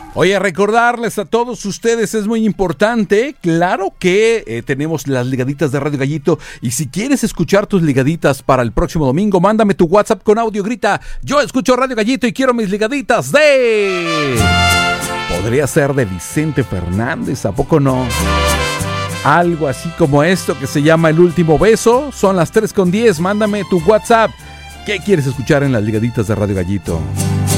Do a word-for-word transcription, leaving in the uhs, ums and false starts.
Oye, recordarles a todos ustedes es muy importante, claro que eh, tenemos las ligaditas de Radio Gallito, y si quieres escuchar tus ligaditas para el próximo domingo, mándame tu WhatsApp con audio, grita, yo escucho Radio Gallito y quiero mis ligaditas de... Podría ser de Vicente Fernández, ¿a poco no? Algo así como esto que se llama El Último Beso, son las tres con diez, mándame tu WhatsApp, ¿qué quieres escuchar en las ligaditas de Radio Gallito?